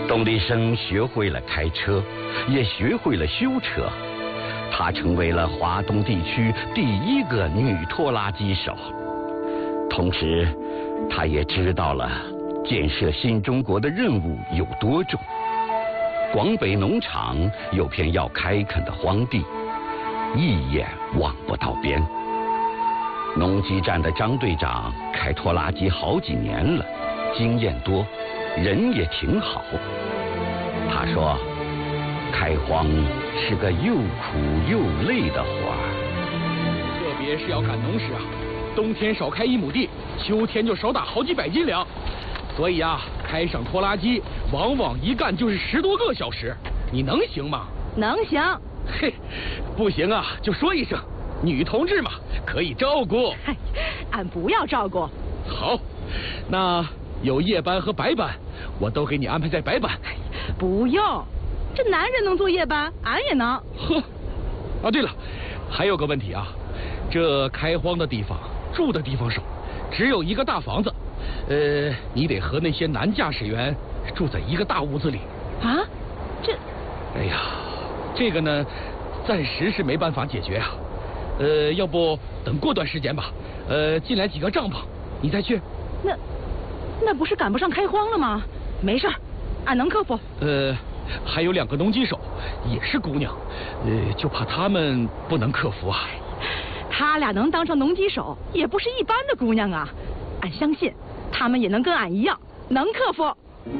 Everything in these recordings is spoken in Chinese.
董立生学会了开车，也学会了修车，她成为了华东地区第一个女拖拉机手。同时，她也知道了建设新中国的任务有多重。广北农场有片要开垦的荒地，一眼望不到边。农机站的张队长开拖拉机好几年了，经验多，人也挺好。他说，开荒是个又苦又累的活儿， 特别是要赶农时啊，冬天少开1亩地，秋天就少打好几百斤粮。所以啊，开上拖拉机，往往一干就是10多个小时。你能行吗？ 能行。 嘿，不行啊，就说一声，女同志嘛，可以照顾。 嗨，俺不要照顾。 好，那有夜班和白班，我都给你安排在白班。 不用，这男人能做夜班，俺也能。 呵，啊，对了，还有个问题啊，这开荒的地方，住的地方少，只有一个大房子。你得和那些男驾驶员住在一个大屋子里。 啊？这…… 哎呀，这个呢，暂时是没办法解决啊。要不等过段时间吧。进来几个帐篷，你再去。 那不是赶不上开荒了吗？没事儿，俺能克服。 还有2个农机手，也是姑娘，就怕她们不能克服啊。 他俩能当上农机手，也不是一般的姑娘啊。俺相信，她们也能跟俺一样，能克服。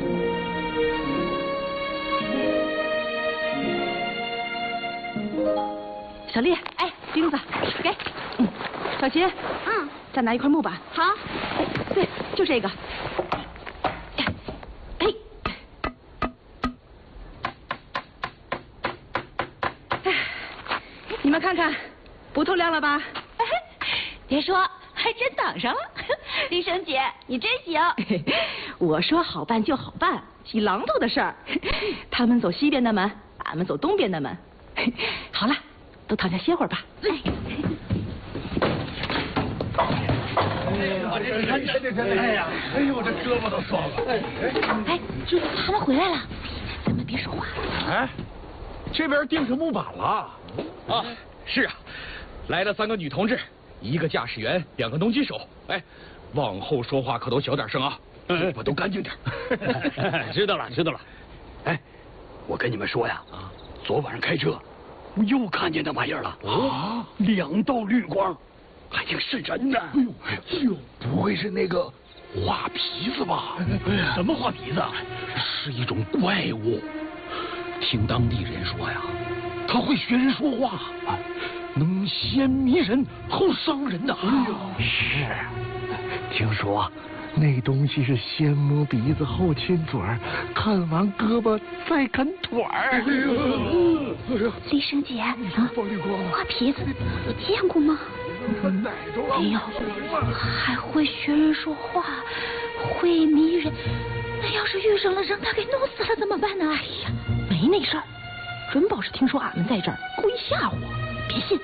小丽，哎，钉子，给。小琴，再拿一块木板。 好。 对，就这个。你们看看，不透亮了吧？ 别说，还真挡上了。丽生姐，你真行。 我说好办就好办，起榔头的事儿。他们走西边的门，俺们走东边的门。好了，都躺下歇会儿吧。 哎呦，这胳膊都酸了。 哎，他们回来了，咱们别说话。 哎，这边钉上木板了。 啊，是啊，来了3个女同志，1个驾驶员，2个农机手。哎，往后说话可都小点声啊，嘴巴都干净点。 知道了，知道了。哎，我跟你们说呀，昨晚上开车，我又看见那玩意儿了。啊，2道绿光，还挺瘆人的。哎呦，不会是那个画皮子吧？什么画皮子？是一种怪物。听当地人说呀，他会学人说话，能先迷人后伤人的。 是，听说那东西是先摸鼻子后亲嘴儿，看完胳膊再啃腿儿。 丽生姐，画皮子你见过吗？没有，还会学人说话，会迷人。那要是遇上了，让他给弄死了怎么办呢？哎呀， 没那事儿，准保是听说俺们在这儿，故意吓唬我。别信。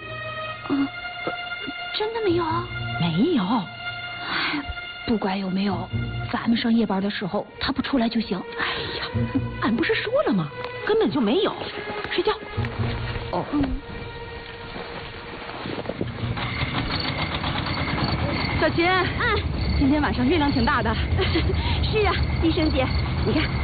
真的没有？ 没有。 哎，不管有没有，咱们上夜班的时候他不出来就行。 哎呀，俺不是说了吗？根本就没有。睡觉。哦。小琴，今天晚上月亮挺大的。 是啊，丽生姐，你看。